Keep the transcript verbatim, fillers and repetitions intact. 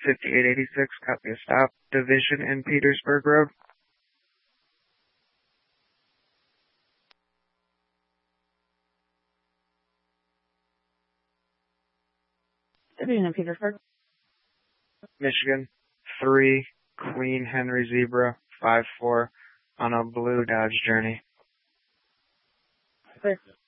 fifty-eight eighty-six, copy a stop. Division in Petersburg Road. Division in Petersburg. Michigan, three, Queen Henry Zebra, five four, on a blue Dodge Journey. Clear.